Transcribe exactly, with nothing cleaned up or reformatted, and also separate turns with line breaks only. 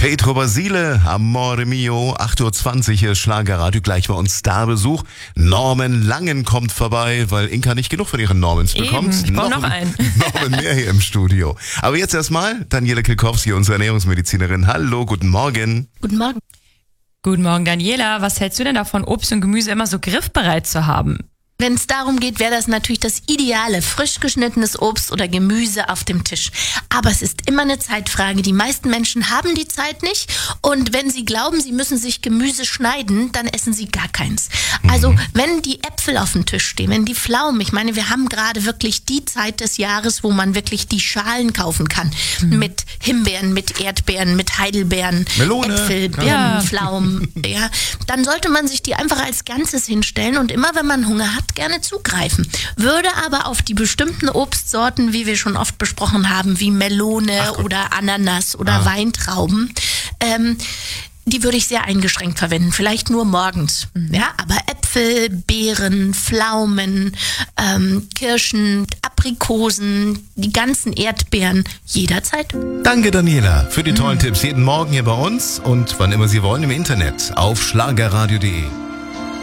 Petro Basile, Amore Mio, acht Uhr zwanzig hier Schlagerradio, gleich bei uns Starbesuch. Norman Langen kommt vorbei, weil Inka nicht genug von ihren Normans bekommt.
Eben, ich brauche noch einen.
Norman mehr hier im Studio. Aber jetzt erstmal Daniela Kilkowski, unsere Ernährungsmedizinerin. Hallo, guten Morgen.
Guten Morgen.
Guten Morgen, Daniela. Was hältst du denn davon, Obst und Gemüse immer so griffbereit zu haben?
Wenn es darum geht, wäre das natürlich das ideale, frisch geschnittenes Obst oder Gemüse auf dem Tisch. Aber es ist immer eine Zeitfrage. Die meisten Menschen haben die Zeit nicht. Und wenn sie glauben, sie müssen sich Gemüse schneiden, dann essen sie gar keins. Also wenn die Äpfel auf dem Tisch stehen, wenn die Pflaumen, ich meine, wir haben gerade wirklich die Zeit des Jahres, wo man wirklich die Schalen kaufen kann. Mhm. Mit Himbeeren, mit Erdbeeren, mit Heidelbeeren,
Melone,
Äpfel, Birnen,
ja.
Pflaumen. Ja, dann sollte man sich die einfach als Ganzes hinstellen und immer, wenn man Hunger hat, gerne zugreifen. Würde aber auf die bestimmten Obstsorten, wie wir schon oft besprochen haben, wie Melone oder Ananas oder
Ah.
Weintrauben, ähm, die würde ich sehr eingeschränkt verwenden. Vielleicht nur morgens. Ja, aber Äpfel, Beeren, Pflaumen, ähm, Kirschen, Aprikosen, die ganzen Erdbeeren, jederzeit.
Danke, Daniela, für die tollen Tipps. Jeden Morgen hier bei uns und wann immer Sie wollen im Internet auf schlagerradio punkt de.